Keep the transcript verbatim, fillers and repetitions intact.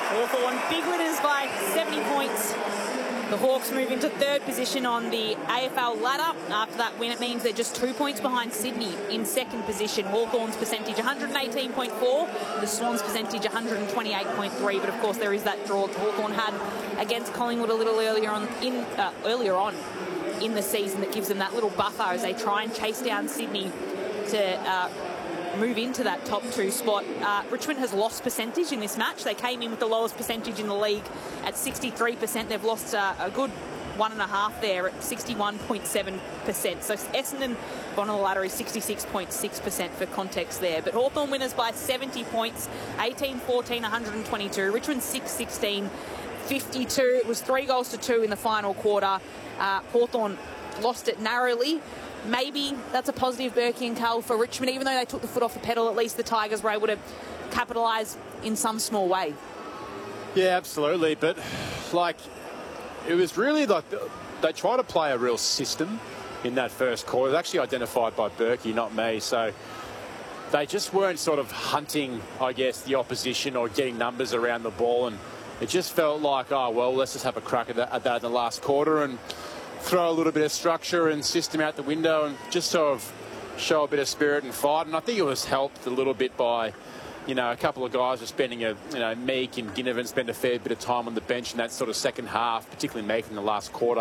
Hawthorn, big winners by seventy points. The Hawks move into third position on the A F L ladder. After that win, it means they're just two points behind Sydney in second position. Hawthorn's percentage one hundred eighteen point four, the Swans' percentage one hundred twenty-eight point three. But of course, there is that draw that Hawthorn had against Collingwood a little earlier on in uh, earlier on in the season that gives them that little buffer as they try and chase down Sydney to uh, move into that top two spot. Uh, Richmond has lost percentage in this match. They came in with the lowest percentage in the league at sixty-three percent. They've lost uh, a good one and a half there at sixty-one point seven percent. So Essendon, bottom of the ladder, is sixty-six point six percent for context there. But Hawthorn winners by seventy points, eighteen fourteen, one hundred twenty-two. Richmond six sixteen, fifty-two. It was three goals to two in the final quarter. Uh, Hawthorn lost it narrowly. Maybe that's a positive, Berkey and Carl, for Richmond. Even though they took the foot off the pedal, at least the Tigers were able to capitalise in some small way. Yeah, absolutely. But, like, it was really like they tried to play a real system in that first quarter. It was actually identified by Berkey, not me. So they just weren't sort of hunting, I guess, the opposition or getting numbers around the ball. And it just felt like, oh, well, let's just have a crack at that, at that in the last quarter and throw a little bit of structure and system out the window and just sort of show a bit of spirit and fight. And I think it was helped a little bit by, you know, a couple of guys were spending a, you know, Meek and Ginnivan spent a fair bit of time on the bench in that sort of second half, particularly Meek in the last quarter.